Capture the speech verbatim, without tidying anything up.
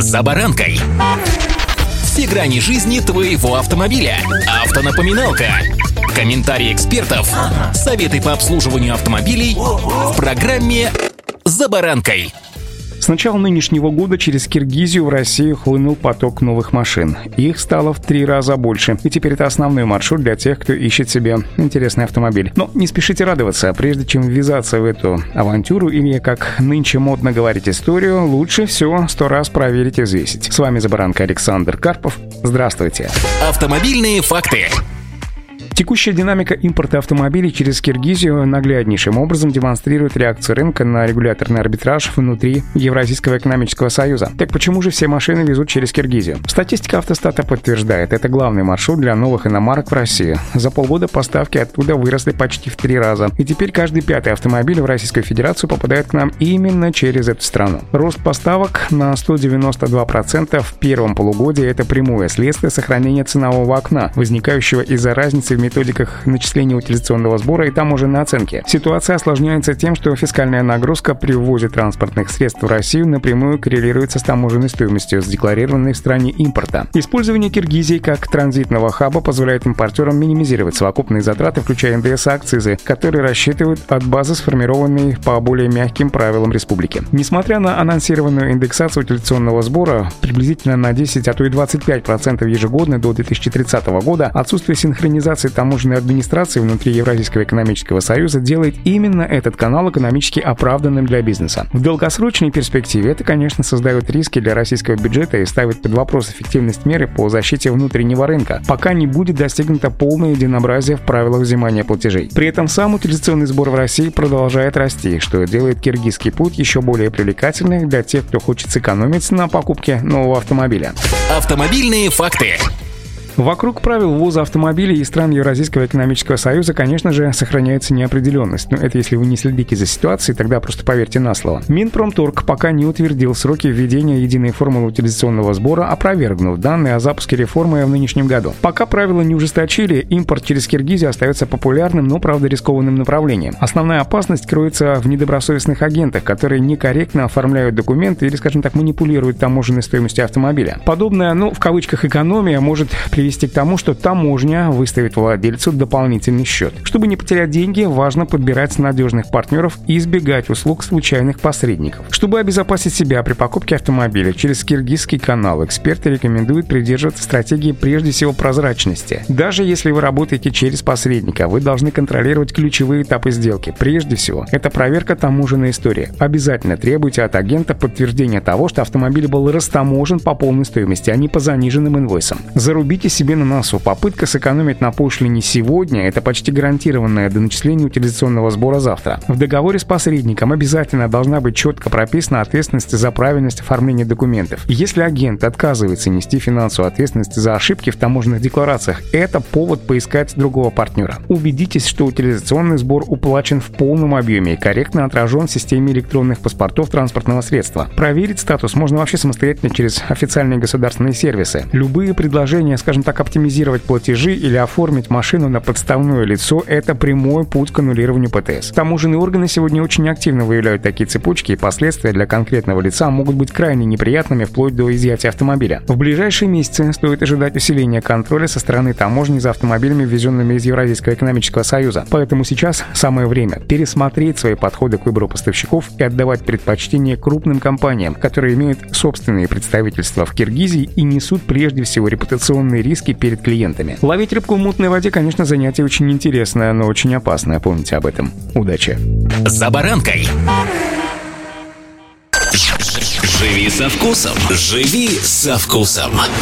«За баранкой». Все грани жизни твоего автомобиля. Автонапоминалка. Комментарии экспертов. Советы по обслуживанию автомобилей в программе «За баранкой». С начала нынешнего года через Киргизию в Россию хлынул поток новых машин. Их стало в три раза больше. И теперь это основной маршрут для тех, кто ищет себе интересный автомобиль. Но не спешите радоваться. Прежде чем ввязаться в эту авантюру, или, как нынче модно говорить, историю, лучше все сто раз проверить и взвесить. С вами «За баранкой» Александр Карпов. Здравствуйте. Автомобильные факты. Текущая динамика импорта автомобилей через Киргизию нагляднейшим образом демонстрирует реакцию рынка на регуляторный арбитраж внутри Евразийского экономического союза. Так почему же все машины везут через Киргизию? Статистика Автостата подтверждает, это главный маршрут для новых иномарок в России. За полгода поставки оттуда выросли почти в три раза. И теперь каждый пятый автомобиль в Российскую Федерацию попадает к нам именно через эту страну. Рост поставок на сто девяносто два процента в первом полугодии – это прямое следствие сохранения ценового окна, возникающего из-за разницы в методиках начисления утилизационного сбора и таможенной оценки. Ситуация осложняется тем, что фискальная нагрузка при ввозе транспортных средств в Россию напрямую коррелируется с таможенной стоимостью, задекларированной в стране импорта. Использование Киргизии как транзитного хаба позволяет импортерам минимизировать совокупные затраты, включая эн дэ эс и акцизы, которые рассчитывают от базы, сформированной по более мягким правилам республики. Несмотря на анонсированную индексацию утилизационного сбора приблизительно на десять, а то и двадцать пять процентов ежегодно до две тысячи тридцатого года, отсутствие синхронизации таможенной администрации внутри Евразийского экономического союза делает именно этот канал экономически оправданным для бизнеса. В долгосрочной перспективе это, конечно, создает риски для российского бюджета и ставит под вопрос эффективность меры по защите внутреннего рынка, пока не будет достигнуто полное единообразие в правилах взимания платежей. При этом сам утилизационный сбор в России продолжает расти, что делает киргизский путь еще более привлекательным для тех, кто хочет сэкономить на покупке нового автомобиля. Автомобильные факты. Вокруг правил ввоза автомобилей из стран Евразийского экономического союза, конечно же, сохраняется неопределенность. Но это если вы не следите за ситуацией, тогда просто поверьте на слово. Минпромторг пока не утвердил сроки введения единой формулы утилизационного сбора, опровергнув данные о запуске реформы в нынешнем году. Пока правила не ужесточили, импорт через Киргизию остается популярным, но, правда, рискованным направлением. Основная опасность кроется в недобросовестных агентах, которые некорректно оформляют документы или, скажем так, манипулируют таможенной стоимостью автомобиля. Подобная, ну, в кавычках, экономия может привести к тому, что таможня выставит владельцу дополнительный счет. Чтобы не потерять деньги, важно подбирать надежных партнеров и избегать услуг случайных посредников. Чтобы обезопасить себя при покупке автомобиля через киргизский канал, эксперты рекомендуют придерживаться стратегии прежде всего прозрачности. Даже если вы работаете через посредника, вы должны контролировать ключевые этапы сделки. Прежде всего, это проверка таможенной истории. Обязательно требуйте от агента подтверждения того, что автомобиль был растаможен по полной стоимости, а не по заниженным инвойсам. Зарубите себе на носу. Попытка сэкономить на пошлине сегодня – это почти гарантированное до начисления утилизационного сбора завтра. В договоре с посредником обязательно должна быть четко прописана ответственность за правильность оформления документов. Если агент отказывается нести финансовую ответственность за ошибки в таможенных декларациях, это повод поискать другого партнера. Убедитесь, что утилизационный сбор уплачен в полном объеме и корректно отражен в системе электронных паспортов транспортного средства. Проверить статус можно вообще самостоятельно через официальные государственные сервисы. Любые предложения, скажем так, оптимизировать платежи или оформить машину на подставное лицо – это прямой путь к аннулированию пэ тэ эс. Таможенные органы сегодня очень активно выявляют такие цепочки, и последствия для конкретного лица могут быть крайне неприятными вплоть до изъятия автомобиля. В ближайшие месяцы стоит ожидать усиления контроля со стороны таможни за автомобилями, ввезенными из Евразийского экономического союза. Поэтому сейчас самое время пересмотреть свои подходы к выбору поставщиков и отдавать предпочтение крупным компаниям, которые имеют собственные представительства в Киргизии и несут прежде всего репутационные риски перед клиентами. Ловить рыбку в мутной воде, конечно, занятие очень интересное, но очень опасное. Помните об этом. Удачи! «За баранкой». Живи со вкусом. Живи со вкусом.